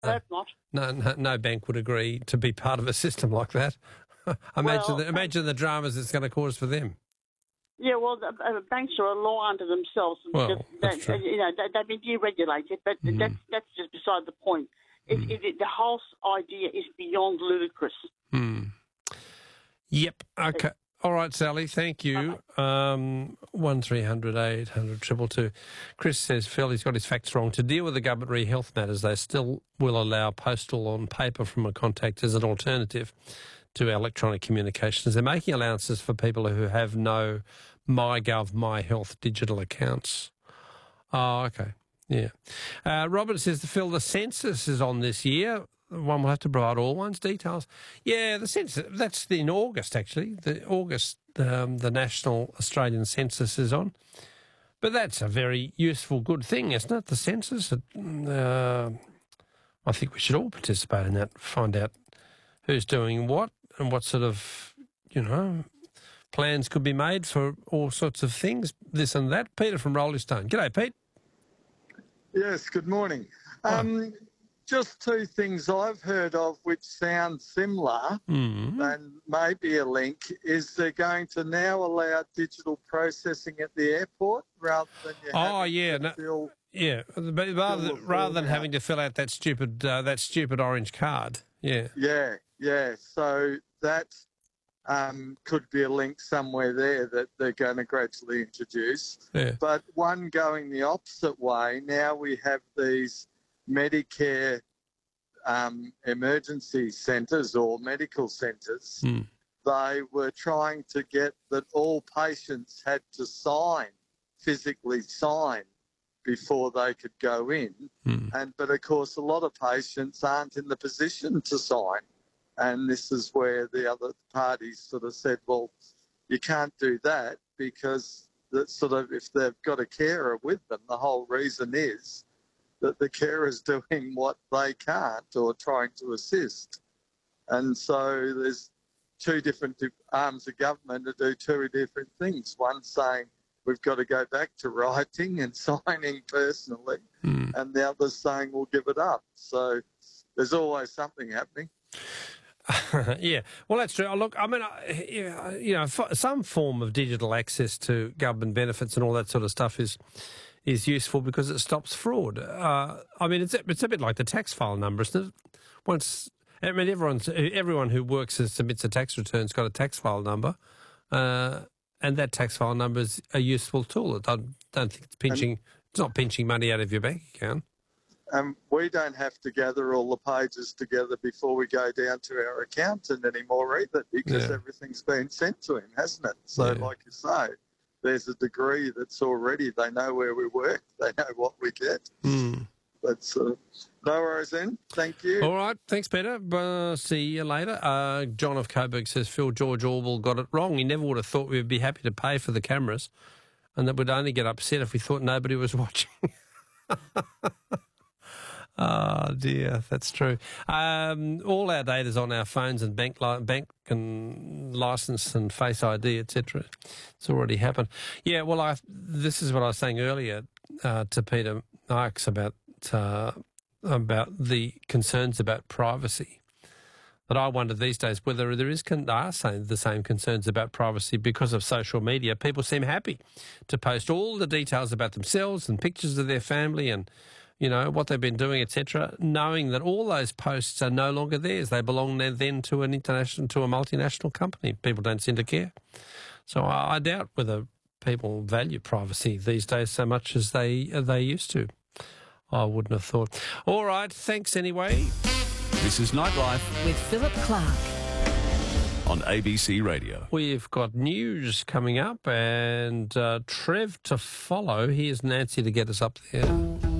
hope not. No bank would agree to be part of a system like that. Imagine the dramas it's going to cause for them. Yeah, well, banks are a law unto themselves. Well, that's true. They've been deregulated, but that's just beside the point. The whole idea is beyond ludicrous. Yep. Okay. All right, Sally. Thank you. 1300 800 222. Chris says Phil, he's got his facts wrong. To deal with the government re-health matters, they still will allow postal on paper from a contact as an alternative to electronic communications. They're making allowances for people who have no MyGov, MyHealth digital accounts. Oh, okay. Yeah. Robert says, Phil, the census is on this year. One will have to provide all one's details. Yeah, the census, that's in August, actually. The National Australian Census is on. But that's a very useful, good thing, isn't it, the census? I think we should all participate in that, find out who's doing what and what sort of, plans could be made for all sorts of things, this and that. Peter from Rolling Stone. G'day, Pete. Yes, good morning. Just two things I've heard of which sound similar and maybe a link is they're going to now allow digital processing at the airport rather than rather than having to fill out that stupid orange card. Yeah. Yeah. So that could be a link somewhere there that they're going to gradually introduce. Yeah. But one going the opposite way, now we have these Medicare emergency centres or medical centres. They were trying to get that all patients had to physically sign before they could go in. But of course a lot of patients aren't in the position to sign. And this is where the other parties sort of said, well, you can't do that because that's sort of if they've got a carer with them, the whole reason is that the carer's doing what they can't or trying to assist. And so there's two different arms of government to do two different things. One saying we've got to go back to writing and signing personally, and the other saying we'll give it up. So there's always something happening. Yeah, well, that's true. Look, I mean, some form of digital access to government benefits and all that sort of stuff is useful because it stops fraud. I mean, it's a bit like the tax file number, isn't it? Everyone who works and submits a tax return's got a tax file number, and that tax file number is a useful tool. I don't think it's not pinching money out of your bank account. We don't have to gather all the pages together before we go down to our accountant anymore either because everything's been sent to him, hasn't it? So like you say, there's a degree that's already, they know where we work, they know what we get. That's no worries then. Thank you. All right. Thanks, Peter. See you later. John of Coburg says, Phil, George Orwell got it wrong. He never would have thought we'd be happy to pay for the cameras and that we'd only get upset if we thought nobody was watching. Oh, dear, that's true. All our data's on our phones and bank and licence and Face ID, etc. It's already happened. Yeah, well, this is what I was saying earlier to Peter Marks about the concerns about privacy. But I wonder these days whether there are the same concerns about privacy because of social media. People seem happy to post all the details about themselves and pictures of their family and what they've been doing, etc., knowing that all those posts are no longer theirs. They belong then to a multinational company. People don't seem to care. So I doubt whether people value privacy these days so much as they used to. I wouldn't have thought. All right, thanks anyway. This is Nightlife with Philip Clark on ABC Radio. We've got news coming up and Trev to follow. Here's Nancy to get us up there.